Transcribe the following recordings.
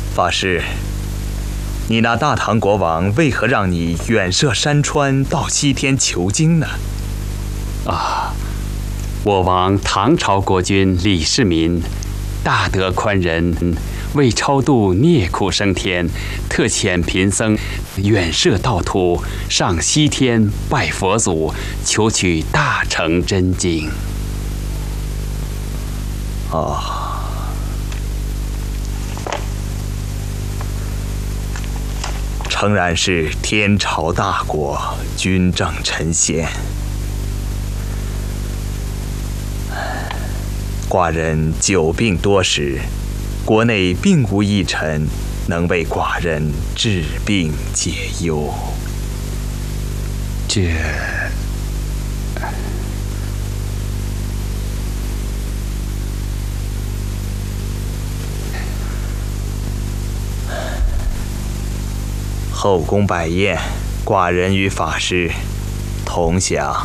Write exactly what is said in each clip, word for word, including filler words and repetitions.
法师，你那大唐国王为何让你远涉山川到西天求经呢？ 啊，我王唐朝国君李世民，大德宽仁，为超度孽苦升天，特遣贫僧远涉道途，上西天拜佛祖，求取大乘真经。 哦，诚然是天朝大国，君正臣贤。寡人久病多时，国内并无一臣能为寡人治病解忧。 这后宫摆宴，寡人与法师同享。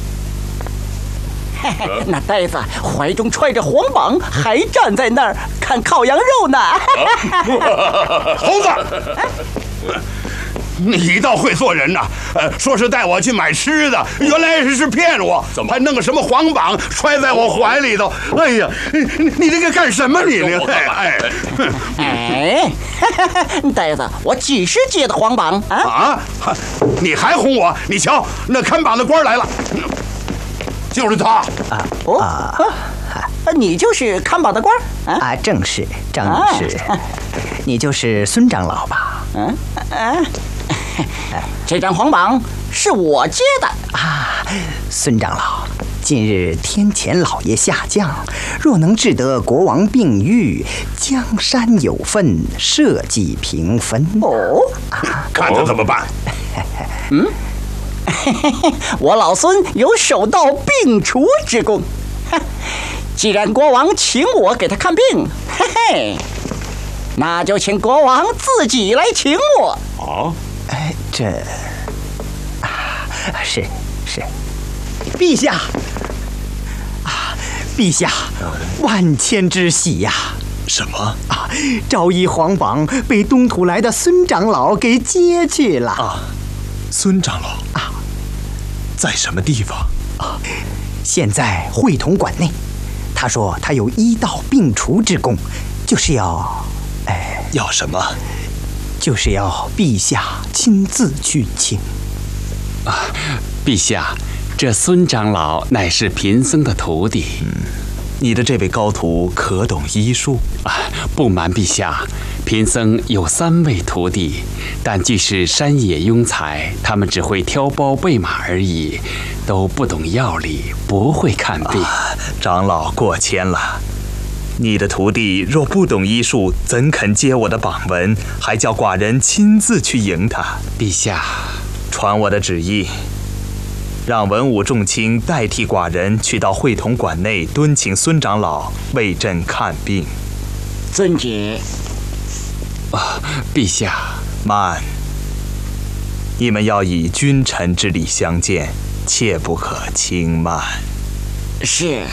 嘿嘿，那呆子怀中揣着黄榜，还站在那儿看烤羊肉呢。 猴子，你倒会做人呐！呃，说是带我去买吃的，原来是骗我，还弄个什么黄榜揣在我怀里头。哎呀，你你这个干什么你呢？哎哎，呆子，我几时接的黄榜啊？ 啊！你还哄我？你瞧，那看榜的官来了。就是他啊！哦啊，你就是看榜的官啊？啊，正是，正是。啊、你就是孙长老吧？嗯嗯、啊，这张黄榜是我接的啊。孙长老，近日天前老爷下降，若能治得国王病愈，江山有份，社稷平分。 哦， 啊、看着怎么办？ 嗯。我老孙有手到病除之功，既然国王请我给他看病，嘿嘿，那就请国王自己来请我。 哦， 哎，这啊，是是，陛下啊，陛下，万千之喜呀！ 什么啊？昭仪皇榜被东土来的孙长老给接去了啊！孙长老啊，在什么地方啊？现在会同馆内。他说他有医道病除之功，就是要，哎， 要什么？ 就是要陛下亲自去请。 啊，陛下，这孙长老乃是贫僧的徒弟。 嗯，你的这位高徒可懂医术啊？不瞒陛下，贫僧有三位徒弟，但俱是山野庸才，他们只会挑包备马而已，都不懂药理，不会看病。 啊，长老过谦了。你的徒弟若不懂医术，怎肯接我的榜文，还叫寡人亲自去迎他？ 陛下， 传我的旨意，让文武众卿代替寡人去到会同馆内敦请孙长老为朕看病。 遵旨。 啊，陛下， 慢！你们要以君臣之礼相见，切不可轻慢。 是。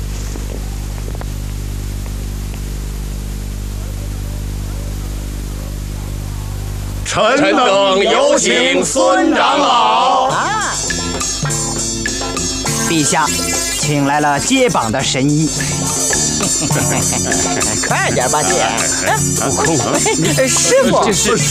臣等有请孙长老。 啊！ 陛下，请来了接榜的神医。 快点吧，姐！ 悟空， 师傅， 这是。